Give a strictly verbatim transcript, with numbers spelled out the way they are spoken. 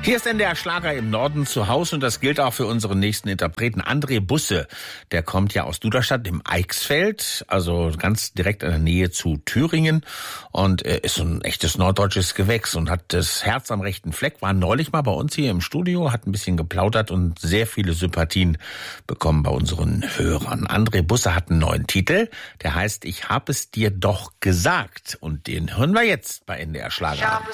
Hier ist N D R Schlager im Norden zu Hause und das gilt auch für unseren nächsten Interpreten André Busse. Der kommt ja aus Duderstadt im Eichsfeld, also ganz direkt in der Nähe zu Thüringen und er ist so ein echtes norddeutsches Gewächs und hat das Herz am rechten Fleck, war neulich mal bei uns hier im Studio, hat ein bisschen geplaudert und sehr viele Sympathien bekommen bei unseren Hörern. André Busse hat einen neuen Titel, der heißt Ich hab es dir doch gesagt und den hören wir jetzt bei N D R Schlager.